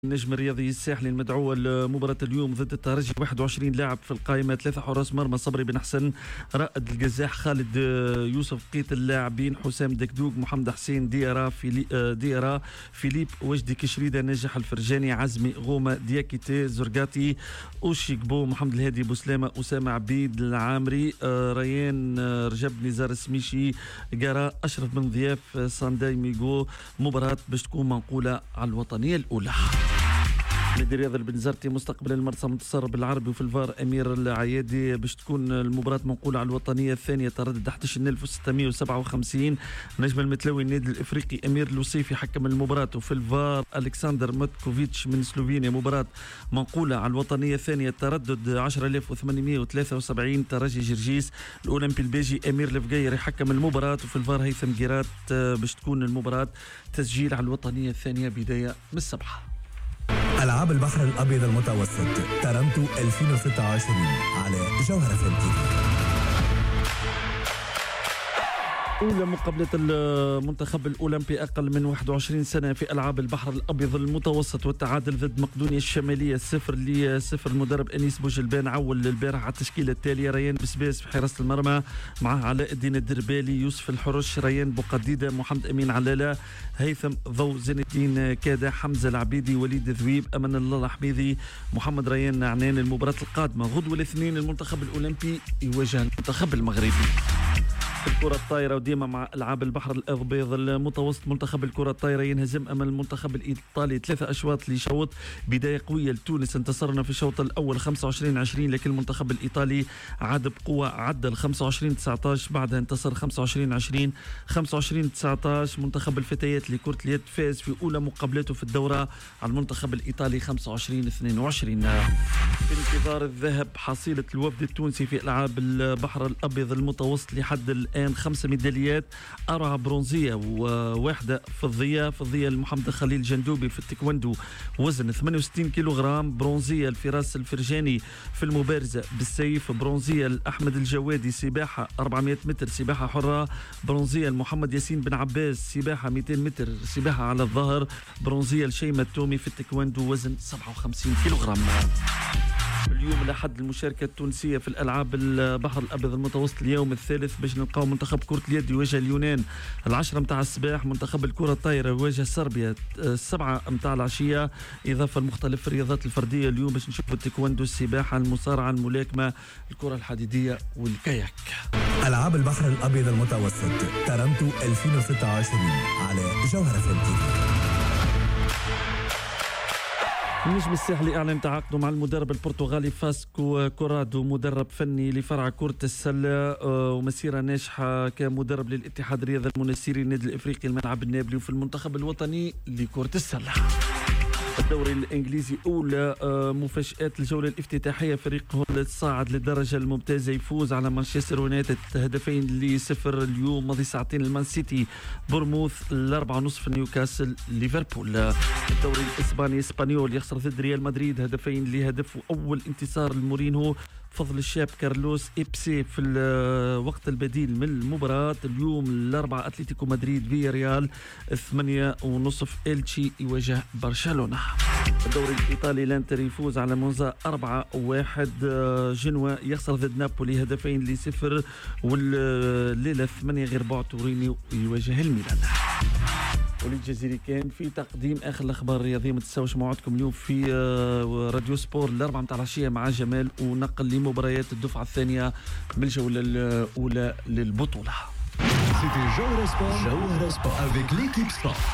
النجم الرياضي الساحلي المدعو لمباراة اليوم ضد الترجي 21 لاعب في القائمة، 3 حراس مرمى: صبري بن حسن، رائد القزاح، خالد يوسف. بقية اللاعبين: حسام دكدوق، محمد حسين، ديارا، فيليب، وجدي كشريدة، ناجح الفرجاني، عزمي غومة، دياكيتي، زرقاتي، اوشيكبو، محمد الهادي، بوسلامة، أسامة عبيد، العامري، ريان، رجب، نزار السميشي، قرا، أشرف بن ضياف، سانداي ميغو. مباراة باش تكون منقولة على الوطنية الأولى. نادي الرياضي البنزرتي مستقبل المرسى منتصر بالعربي، وفي الفار امير العيادي. باش تكون المباراه منقوله على الوطنيه الثانيه، تردد 11657. نجم المتلوي النادي الافريقي امير الوصيفي حكم المباراه، وفي الفار الكسندر ماتكوفيتش من سلوفينيا. مباراه منقوله على الوطنيه الثانيه، تردد 10873. ترجي جرجيس الاولمبي البيجي امير الفقيري حكم المباراه، وفي الفار هيثم جيرات. باش تكون المباراه تسجيل على الوطنيه الثانيه بدايه من الصباح. ألعاب البحر الأبيض المتوسط ترنتو 2026 على جوهرة فنتي. أولى مقابلة المنتخب الأولمبي أقل من 21 سنة في ألعاب البحر الأبيض المتوسط، والتعادل ضد مقدونيا الشمالية 0-0. المدرب أنيس بوجلبان عول البارح على التشكيلة التالية: ريان بسباس في حراسة المرمى، معه علاء الدين الدربالي، يوسف الحرش، ريان بوقديدة، محمد أمين علالة، هيثم ضو، زين الدين كادة، حمزة العبيدي، وليد ذويب، أمن الله الحميدي، محمد ريان نعنان. المباراة القادمة غدوة الاثنين المنتخب الأولمبي يواجه المنتخب المغربي. الكرة الطايرة وديما مع ألعاب البحر الأبيض المتوسط، منتخب الكرة الطايرة ينهزم أمام المنتخب الإيطالي 3 أشواط لشوط. بداية قوية لتونس، انتصرنا في الشوط الأول 25-20، لكن المنتخب الإيطالي عاد بقوة، عدل 25-19، بعدها انتصر 25-20 25-19. منتخب الفتيات لكرة اليد فاز في أولى مقابلاته في الدورة على المنتخب الإيطالي 25-22. في انتظار الذهب حصيلة الوفد التونسي في ألعاب البحر الأبيض المتوسط لحد الآن 5 ميداليات: 4 برونزية وواحدة فضية لمحمد خليل جندوبي في التايكوندو وزن 68 كيلوغرام، برونزية لفراس الفرجاني في المبارزة بالسيف، برونزية لأحمد الجوادي سباحة 400 متر سباحة حرة، برونزية لمحمد ياسين بن عباس سباحة 200 متر سباحة على الظهر، برونزية لشيمة التومي في التايكوندو وزن 57 كيلوغرام. اليوم لحد المشاركة التونسية في الألعاب البحر الأبيض المتوسط اليوم الثالث، باش نلقاو منتخب كرة اليد يواجه اليونان 10 متاع الصباح، منتخب الكرة الطايرة يواجه صربيا 7 متاع العشية، إضافة لمختلف الرياضات الفردية اليوم باش نشوفوا التايكوندو، السباحة، المصارعة، الملاكمة، الكرة الحديدية والكاياك. ألعاب البحر الأبيض المتوسط ترنتو 2026 على جوهرة فنتي. النجم الساحلي أعلن تعاقده مع المدرب البرتغالي فاسكو كورادو، مدرب فني لفرع كرة السلة، ومسيرة ناجحة كمدرب للاتحاد الرياضي المنسيري النادي الإفريقي الملعب النابلي، وفي المنتخب الوطني لكرة السلة. الدوري الإنجليزي أولى مفاجآت الجولة الافتتاحية، فريق هول صاعد للدرجة الممتازة يفوز على مانشستر يونايتد 2-0 اليوم. ماضي ساعتين المان سيتي بورموث 4:30 نيوكاسل ليفربول. الدوري الإسباني اسبانيول يخسر ضد ريال مدريد 2-0، وأول انتصار لمورينهو فضل الشاب كارلوس إبسي في الوقت البديل من المباراة. اليوم الأربعاء أتلتيكو مدريد فيا ريال 8:30، إلتشي يواجه برشلونة. الدوري الإيطالي لانتر يفوز على مونزا 4-1، جنوا يخسر ضد نابولي 2-0، والليلة 8 غير بعد تورينيو يواجه الميلان. وليد الجزيري كان في تقديم اخر الاخبار الرياضيه. ما تنساوش موعدكم اليوم في راديو سبور 4 متاع العشيه مع جمال، ونقل لمباريات الدفعه الثانيه من الجوله الاولى للبطوله. C'était Joe Sport avec l'équipe Sport.